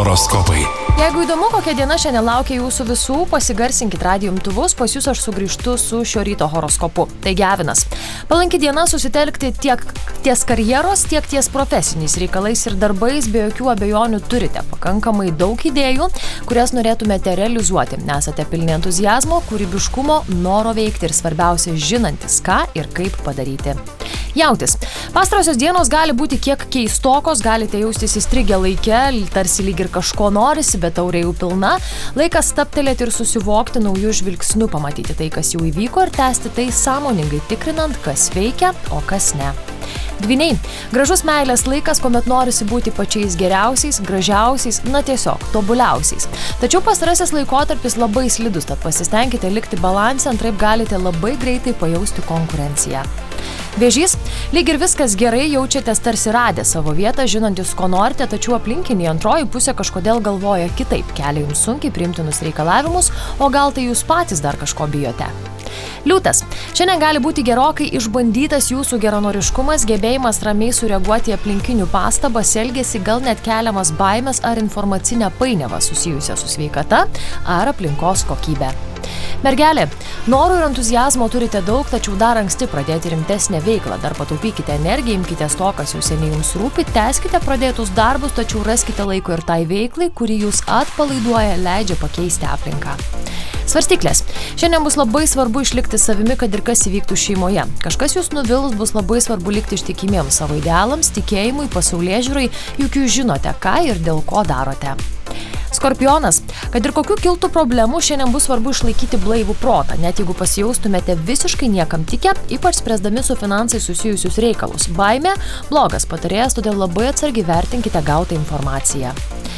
Horoskopai. Jeigu įdomu, kokia diena šiandien laukia jūsų visų, pasigarsinkit radijo imtuvus, pas jūs aš sugrįžtu su šio ryto horoskopu. Taigi Avinas. Palanki diena susitelkti tiek ties karjeros, tiek ties profesiniais reikalais ir darbais, be jokių abejonių turite pakankamai daug idėjų, kurias norėtumėte realizuoti. Nesate pilni entuzijazmo, kūrybiškumo, noro veikti ir svarbiausia žinantis, ką ir kaip padaryti. Jautis. Pastarosios dienos gali būti kiek keistokos, galite jaustis įstrigę laike, tarsi lyg ir kažko norisi, bet taurė jau pilna. Laikas stabtelėti ir susivokti naujų žvilgsnių, pamatyti tai, kas jau įvyko ir tęsti tai sąmoningai, tikrinant, kas veikia, o kas ne. Dvyniai. Gražus meilės laikas, kuomet norisi būti pačiais geriausiais, gražiausiais, na tiesiog, tobuliausiais. Tačiau pastarasis laikotarpis labai slidus, tad pasistengkite likti balanse, antraip galite labai greitai pajausti konkurenciją. Vėžys. Lyg ir viskas gerai, jaučiatės tarsi radę savo vietą, žinantis, ko norite, tačiau aplinkiniai antroji pusė kažkodėl galvoja kitaip, kelia jums sunkiai priimtinus reikalavimus, o gal tai jūs patys dar kažko bijote. Liūtas. Šiandien gali būti gerokai išbandytas jūsų geranoriškumas, gebėjimas ramiai sureaguoti į aplinkinių pastabas, elgesį, gal net keliamas baimės ar informacinę painiavą susijusią su sveikata ar aplinkos kokybė. Mergelė. Norų ir entuzijazmo turite daug, tačiau dar anksti pradėti rimtesnę veiklą. Dar pataupykite energiją, imkitės to, kas jau seniai jums rūpi, tęskite pradėtus darbus, tačiau raskite laiko ir tai veiklai, kuri jūs atpalaiduoja, leidžia pakeisti aplinką. Svarstyklės. Šiandien bus labai svarbu išlikti savimi, kad ir kas įvyktų šeimoje. Kažkas jūs nuvils, bus labai svarbu likti ištikimiems savo idealams, tikėjimui, pasaulėžiūrai, juk jūs žinote, ką ir dėl ko darote. Skorpionas. Kad ir kokių kiltų problemų, šiandien bus svarbu išlaikyti blaivų protą, net jeigu pasijaustumėte visiškai niekam tikę, ypač spręsdami su finansais susijusius reikalus. Baimė – blogas patarėjas, todėl labai atsargiai vertinkite gautą informaciją.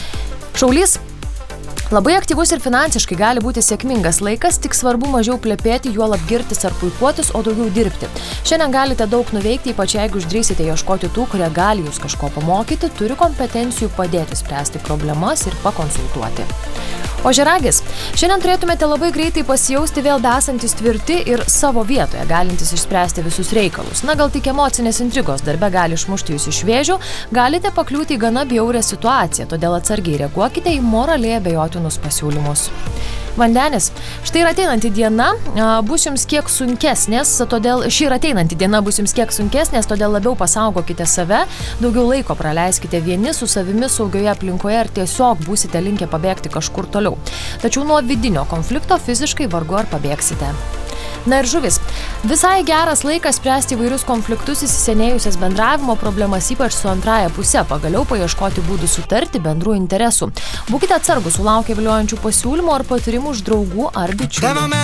Šaulys. Labai aktyvus ir finansiškai gali būti sėkmingas laikas, tik svarbu mažiau plepėti, juolab girtis ar puikuotis, o daugiau dirbti. Šiandien galite daug nuveikti, ypač jeigu išdrįsite ieškoti tų, kurie gali jūs kažko pamokyti, turi kompetencijų padėti spręsti problemas ir pakonsultuoti. Ožiaragis. Šiandien turėtumėte labai greitai pasijausti vėl besantis tvirti ir savo vietoje, galintis išspręsti visus reikalus. Na, gal tik emocinės intrigos darbe gali išmušti jūs iš vėžių, galite pakliūti į gana bjaurią situaciją, todėl atsargiai reaguokite į moraliai abejotinus pasiūlymus. Vandenis. Štai ir ateinanti diena bus jums kiek sunkesnės, todėl labiau pasaugokite save, daugiau laiko praleiskite vieni su savimi saugioje aplinkoje ir tiesiog būsite linkę pabėgti kažkur toliau. Tačiau nuo vidinio konflikto fiziškai vargu ar pabėgsite. Na ir žuvis. Visai geras laikas spręsti įvairius konfliktus, įsisenėjusias bendravimo problemas, ypač su antraja puse, pagaliau paieškoti būdų sutarti bendrų interesų. Būkite atsargūs sulaukę viliojančių pasiūlymų ar patarimų iš draugų ar bičiulių.